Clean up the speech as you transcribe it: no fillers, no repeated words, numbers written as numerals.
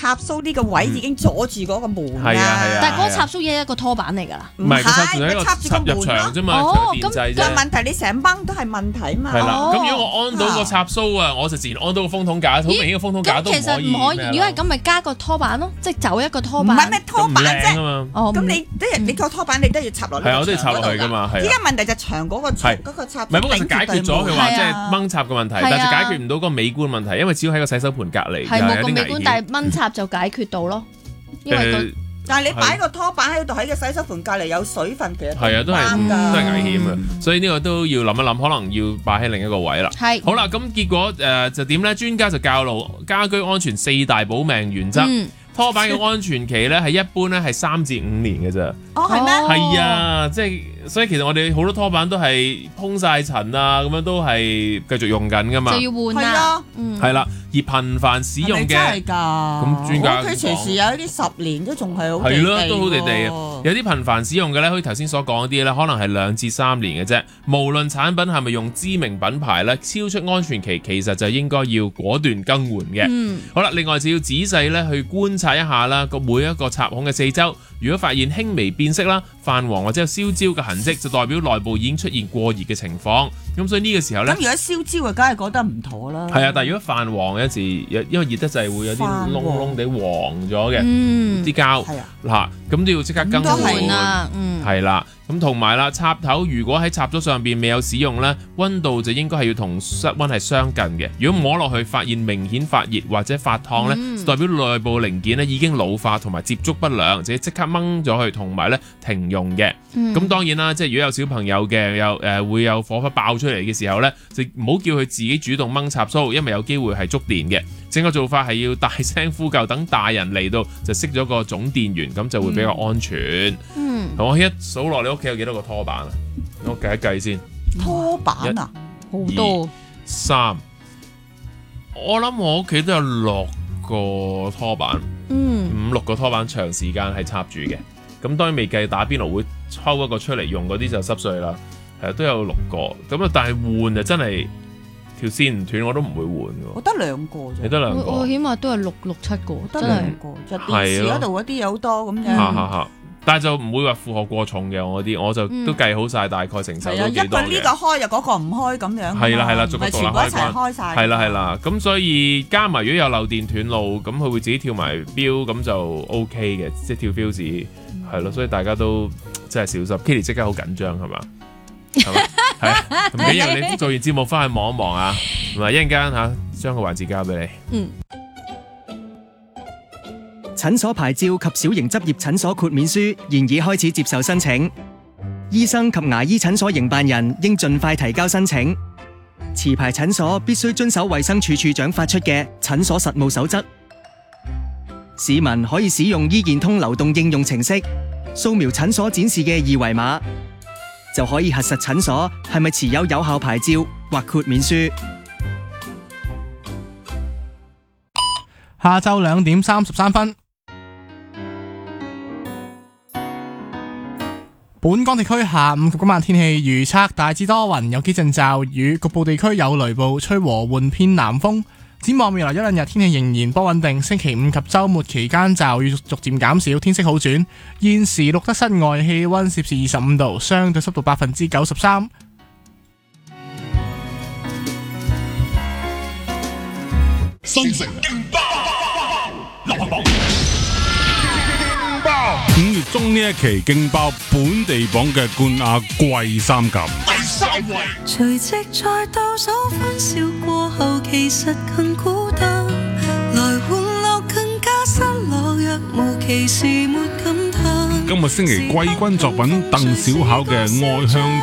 插蘇呢個位已經阻住嗰個門係啊。 但係嗰個插蘇嘢係一個拖板嚟㗎啦。 唔係，佢插住個入牆啫嘛，電掣啫。 個問題你成掹都係問題嘛。 係啦，咁如果我安到個插蘇啊，我就自然安到個風筒架，好明顯個風筒架都唔可以。 其實唔可以，如果係咁，咪加個拖板咯，即係走一個拖板。 唔係咩拖板啫？咁你個拖板你都要插落去。 係啊，我都要插落去㗎嘛。係。 依家問題就長嗰個插。 唔係，不過就解決咗佢話即係掹插嘅問題，但係就解決唔到嗰個美觀問題，因為只要喺個洗手盤隔離， 係冇個美觀，但係掹插就解決到咯。因為但係你擺個拖板喺度喺個洗手盤隔離有水分，其實係啊，都係危險嘅，所以呢個都要諗一諗，可能要擺喺另一個位啦。 係。 好啦，咁結果就點咧？專家就教路家居安全4大保命原則。拖板嘅安全期咧係一般咧係3至5年嘅啫。 哦，係咩？ 係啊，即係所以其實我哋好多拖板都係碰晒塵啊，咁樣都係繼續用緊噶嘛。 就要換啦。 係啦，而頻繁使用嘅真係㗎。 咁專家佢隨時有一啲10年都仲係好地地。 係咯，都好地地。有啲頻繁使用嘅咧，好似頭先所講嗰啲咧，可能係2至3年嘅啫。無論產品係咪用知名品牌咧，超出安全期其實就應該要果斷更換嘅。好啦，另外就要仔細咧去觀察一下啦，每一個插孔嘅四周，如果發現輕微變色啦、泛黃或者有燒焦嘅痕跡，就代表內部已經出現過熱嘅情況。咁所以呢個時候咧， 咁如果燒焦啊，梗係覺得唔妥啦。 係啊，但係如果泛黃有時因為熱得滯會有啲燶燶地黃咗嘅啲膠嚇，咁都要即刻更換啦。係啦，咁同埋啦，插頭如果喺插座上邊未有使用咧，溫度就應該係要同室溫係相近嘅。如果摸落去發現明顯發熱或者發燙咧，就代表內部零件咧已經老化同埋接觸不良，就要即刻掹咗佢，同埋咧停用嘅。咁當然啦，即係如果有小朋友嘅有會有火花爆出嚟嘅時候咧，就唔好叫佢自己主動掹插蘇，因為有機會係觸電嘅。整個做法係要大聲呼救，等大人嚟到就熄咗個總電源，咁就會比較安全。我一數落你屋企有幾多個拖板啊？我計一計先。 拖板啊， 好多。 3，我諗我屋企都有6個拖板，5、6個拖板長時間係插住嘅。咁當然未計打邊爐會抽一個出嚟用嗰啲就濕碎啦。係都有6個。咁啊，但係換就真係條線唔斷我都唔會換嘅。 我得2個啫。 你得2個？ 我起碼都係6、7個， 得2個。就電視嗰度嗰啲有好多咁樣。 但係就唔會話負荷過重嘅，我啲我就都計好晒大概承受到幾多嘅。 一個呢個開又嗰個唔開咁樣。 係啦，逐個獨立開關。 全部一齊開晒。 係啦，咁所以加埋如果有漏電斷路，咁佢會自己跳埋標，咁就 OK 嘅，即係跳標誌係咯。所以大家都真係小心。Kitty 即刻好緊張係嘛？係嘛？係啊，唔緊要，你做完節目翻去望一望啊，同埋一陣間嚇將個環節交俾你。 診所牌照及小型執業診所豁免書現已開始接受申請，醫生及牙醫診所營辦人應盡快提交申請。持牌診所必須遵守衛生署署長發出嘅診所實務守則。市民可以使用醫健通流動應用程式，掃描診所展示嘅二維碼，就可以核實診所係咪持有有效牌照或豁免書。 下晝2點33分。本港地區下午及今晚天氣預測大致多雲，有幾陣驟雨，局部地區有雷暴，吹和緩偏南風。展望未來一兩日天氣仍然不穩定，星期5及週末期間驟雨逐漸減少，天色好轉。現時錄得室外氣溫攝氏25度，相對濕度93%。 新城勁爆流行榜 5月中呢一期勁爆本地榜嘅冠亞季3甲， 第3位。 隨即在倒數歡笑過後，其實更孤單，來玩樂更加失落，若無其事沒感嘆。 今日星期季軍作品鄧小巧嘅《愛向